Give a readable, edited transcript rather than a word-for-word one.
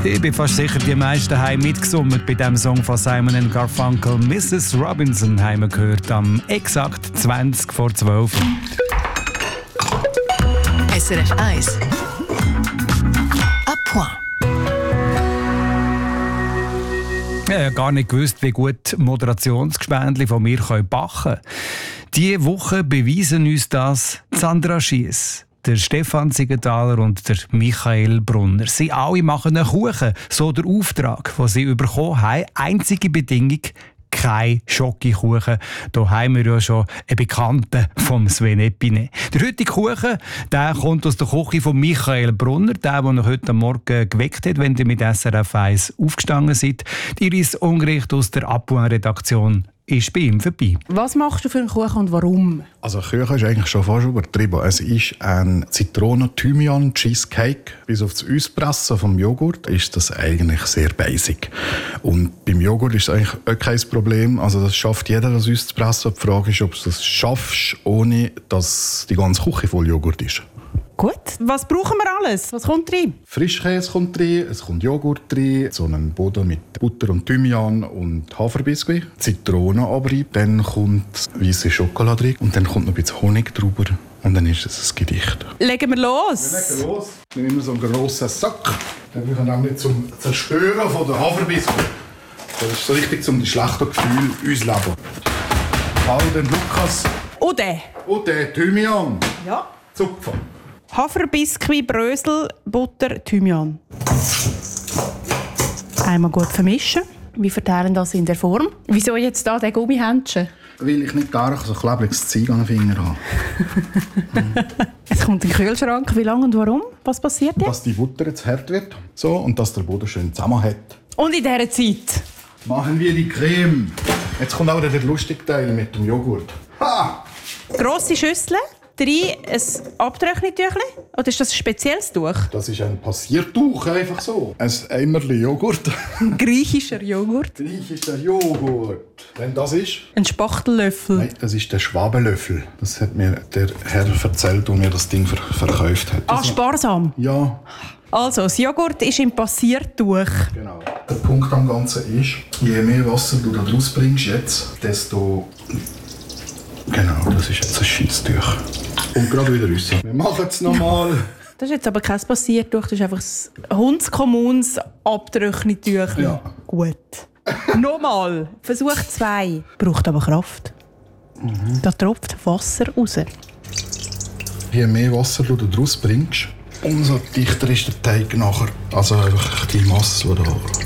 Ich bin fast sicher, die meisten haben mitgesummt bei dem Song von Simon & Garfunkel. Mrs. Robinson haben wir gehört am exakt 20 vor 12. SRF 1 à point. Ich habe gar nicht gewusst, wie gut Moderationsgespendli von mir backen können. Diese Woche beweisen uns das Sandra Schiess, der Stefan Siegenthaler und der Michael Brunner. Sie alle machen einen Kuchen, so der Auftrag, den sie bekommen haben. Einzige Bedingung: kein Schokokuchen. Da haben wir ja schon einen Bekannten vom Sven Epine. Der heutige Kuchen, der kommt aus der Küche von Michael Brunner, der euch heute Morgen geweckt hat, wenn ihr mit SRF 1 aufgestanden seid. Die Iris Ungericht aus der Apoin-Redaktion ist bei ihm vorbei. Was machst du für einen Kuchen und warum? Also Kuchen ist eigentlich schon fast übertrieben. Es ist ein Zitronen-Thymian-Cheesecake. Bis auf das Auspressen vom Joghurt ist das eigentlich sehr basic. Und beim Joghurt ist es eigentlich auch kein Problem. Also das schafft jeder, das auszupressen. Die Frage ist, ob du das schaffst, ohne dass die ganze Küche voll Joghurt ist. Gut. Was brauchen wir alles? Was kommt rein? Frischkäse kommt rein, es kommt Joghurt rein, so einen Boden mit Butter und Thymian und Haferbiskuit, Zitrone aber rein, dann kommt weisse Schokolade rein und dann kommt noch ein bisschen Honig drüber und dann ist es ein Gedicht. Legen wir los! Wir legen los. Wir nehmen so einen grossen Sack. Den brauchen wir auch nicht zum Zerstören von der Haferbiskuit. Das ist so richtig, um die schlechten Gefühle uns zu leben. All den Lukas. Und den? Und den Thymian. Ja. Zupfen. Haferbiskuit, Brösel, Butter, Thymian. Einmal gut vermischen. Wir verteilen das in der Form. Wieso jetzt da den Gummihändchen? Weil ich nicht gar so klebriges Zeug an den Fingern habe. Es kommt in den Kühlschrank. Wie lange und warum? Was passiert jetzt? Dass die Butter jetzt hart wird. So, und dass der Boden schön zusammenhält. Und in dieser Zeit? Machen wir die Creme. Jetzt kommt auch der lustige Teil mit dem Joghurt. Ha! Grosse Schüssel. Rein ein Abtrocknungstüchlein? Oder ist das ein spezielles Tuch? Das ist ein Passiertuch, einfach so. Ein Eimerli Joghurt. Griechischer Joghurt? Griechischer Joghurt. Wenn das ist? Ein Spachtellöffel? Nein, das ist der Schwabenlöffel. Das hat mir der Herr erzählt, der mir das Ding verkauft hat. Ah, sparsam? Ja. Also, das Joghurt ist im Passiertuch. Genau. Der Punkt am Ganzen ist, je mehr Wasser du da draus bringst jetzt, desto... Genau, das ist jetzt ein Scheisstuch. Und gerade wieder raus. Wir machen es nochmal. Das ist jetzt aber kein Passiertuch, das ist einfach ein hundskommunes Abtrocknungstuch. Ja. Gut. Nochmal. Versuch 2. Braucht aber Kraft. Da tropft Wasser raus. Je mehr Wasser du draus bringst, umso dichter ist der Teig nachher. Also einfach die Masse, die da